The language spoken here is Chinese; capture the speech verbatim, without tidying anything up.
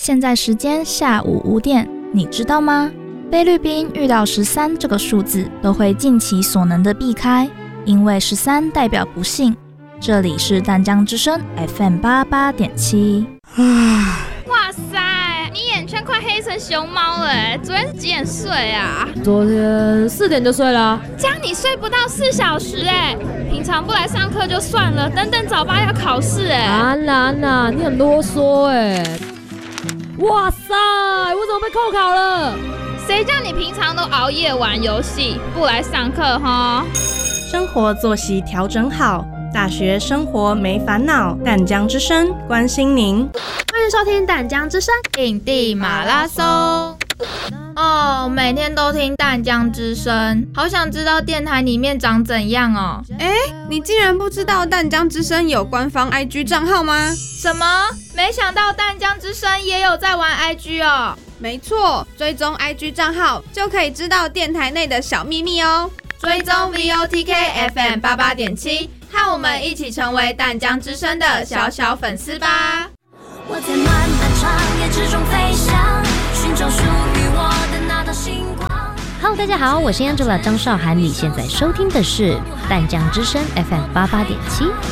现在时间下午五点，你知道吗？菲律宾遇到十三这个数字都会尽其所能的避开，因为十三代表不幸。这里是淡江之声 F M 八八点七。 哇塞，你眼圈快黑成熊猫了耶！昨天是几点睡啊？ 昨天四点就睡了。 这样你睡不到四小时哎！平常不来上课就算了，等等早八要考试哎。 安娜安娜，你很啰嗦哎！哇塞，我怎么被扣考了？ 谁叫你平常都熬夜玩游戏，不来上课哈？ 生活作息调整好，大学生活没烦恼。淡江之声关心您。 欢迎收听淡江之声印地马拉松。哦，每天都听淡江之声，好想知道电台里面长怎样哦。 哎，你竟然不知道淡江之声有官方 I G 账号吗？ 什么？没想到淡江之声也有在玩 I G 哦。 没错，追踪 I G 账号就可以知道电台内的小秘密哦。 追踪 V O T K F M 八八点七，和我们一起成为淡江之声的小小粉丝吧。 我在漫漫长夜之中飞翔，寻找属于我的那道星光。 Hello， 大家好，我是 Angela 张韶涵，你现在收听的是淡江之声 F M 八八点七。